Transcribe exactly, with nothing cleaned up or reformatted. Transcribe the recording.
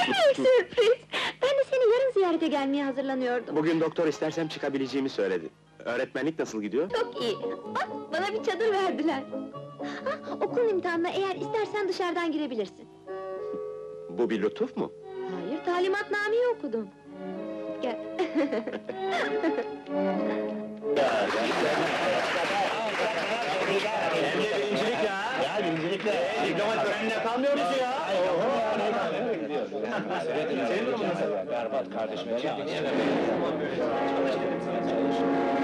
Hey, sürpriz! Ben de seni yarın ziyarete gelmeye hazırlanıyordum. Bugün doktor istersem çıkabileceğimi söyledi. Öğretmenlik nasıl gidiyor? Çok iyi. Bak, bana bir çadır verdiler. Ha, okul imtihanına eğer istersen dışarıdan girebilirsin. Bu bir lütuf mu? Hayır, talimatnameyi okudum. Gel. Hem de birincilik ya! Ya birincilik de! Diploma törenine kalmıyor musun ya? Senin durumun nasıl? Berbat kardeşim.